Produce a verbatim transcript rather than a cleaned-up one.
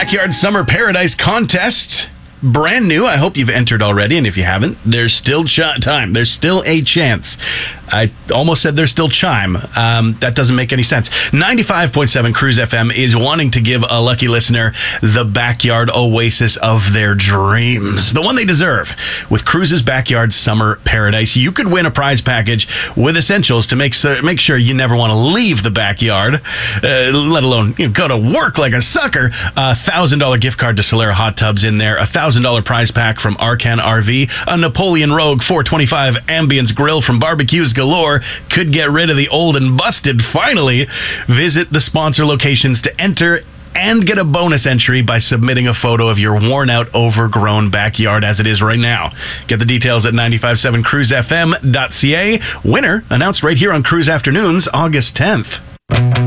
Backyard Summer Paradise Contest. Brand new. I hope you've entered already, and if you haven't, there's still ch- time. There's still a chance. I almost said there's still chime. Um, that doesn't make any sense. ninety-five point seven Cruise F M is wanting to give a lucky listener the backyard oasis of their dreams, the one they deserve. With Cruise's Backyard Summer Paradise, you could win a prize package with essentials to make so, make sure you never want to leave the backyard, uh, let alone you know, go to work like a sucker. A one thousand dollars gift card to Solera Hot Tubs in there, a one thousand dollars prize pack from Arcan R V, a Napoleon Rogue four twenty-five Ambience Grill from Barbecues Galore. Could get rid of the old and busted finally. Visit the sponsor locations to enter and get a bonus entry by submitting a photo of your worn out, overgrown backyard as it is right now. Get the details at nine five seven cruise f m dot c a. Winner announced right here on Cruise Afternoons, August tenth.